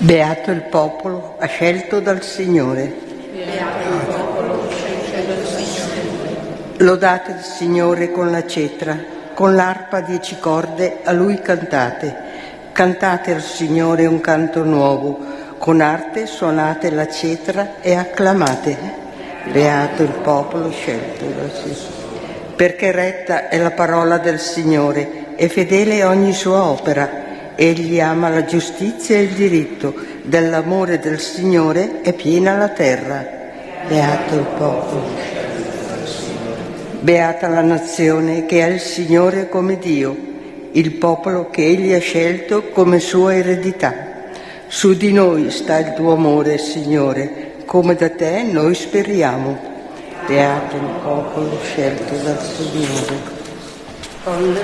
Beato il popolo scelto dal Signore. Beato il popolo scelto dal Signore. Lodate il Signore con la cetra, con l'arpa a 10 corde a Lui cantate. Cantate al Signore un canto nuovo, con arte suonate la cetra e acclamate. Beato il popolo scelto dal Signore. Perché retta è la parola del Signore e fedele ogni sua opera. Egli ama la giustizia e il diritto, dell'amore del Signore è piena la terra. Beato il popolo. Beata la nazione che ha il Signore come Dio, il popolo che Egli ha scelto come sua eredità. Su di noi sta il tuo amore, Signore, come da te noi speriamo. Beato il popolo scelto dal Signore.